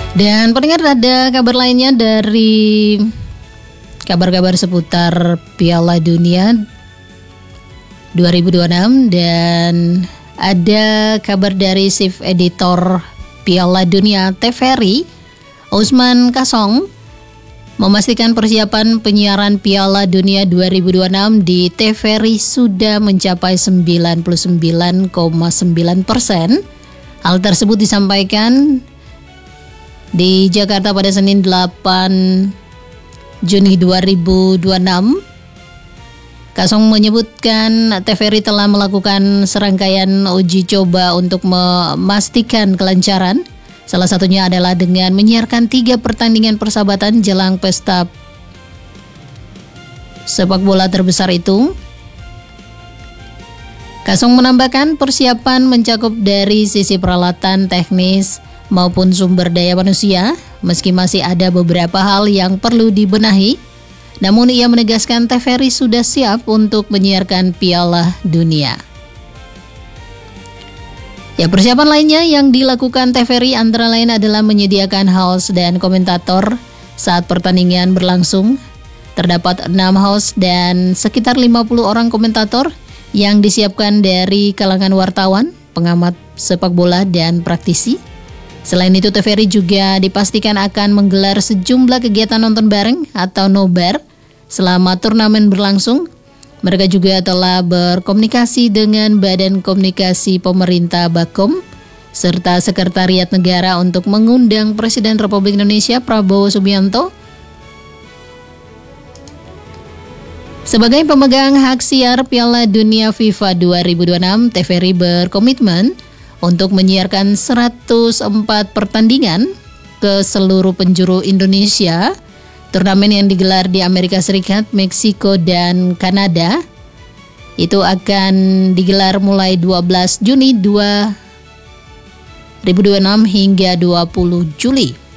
Dan pendengar, ada kabar lainnya dari kabar-kabar seputar Piala Dunia 2026 dan ada kabar dari chief editor Piala Dunia TVRI, Ousmane Kasong, memastikan persiapan penyiaran Piala Dunia 2026 di TVRI sudah mencapai 99,9%. Hal tersebut disampaikan di Jakarta pada Senin 8 Juni 2026. Kasong menyebutkan TVRI telah melakukan serangkaian uji coba untuk memastikan kelancaran. Salah satunya adalah dengan menyiarkan 3 pertandingan persahabatan jelang pesta sepak bola terbesar itu. Kasong menambahkan persiapan mencakup dari sisi peralatan teknis maupun sumber daya manusia, meski masih ada beberapa hal yang perlu dibenahi. Namun ia menegaskan TVRI sudah siap untuk menyiarkan Piala Dunia. Ya, persiapan lainnya yang dilakukan TVRI antara lain adalah menyediakan host dan komentator saat pertandingan berlangsung. Terdapat 6 host dan sekitar 50 orang komentator yang disiapkan dari kalangan wartawan, pengamat sepak bola, dan praktisi. Selain itu, TVRI juga dipastikan akan menggelar sejumlah kegiatan nonton bareng atau nobar selama turnamen berlangsung. Mereka juga telah berkomunikasi dengan Badan Komunikasi Pemerintah Bakom serta Sekretariat Negara untuk mengundang Presiden Republik Indonesia Prabowo Subianto sebagai pemegang hak siar Piala Dunia FIFA 2026. TVRI berkomitmen untuk menyiarkan 104 pertandingan ke seluruh penjuru Indonesia. Turnamen yang digelar di Amerika Serikat, Meksiko, dan Kanada itu akan digelar mulai 12 Juni 2026 hingga 20 Juli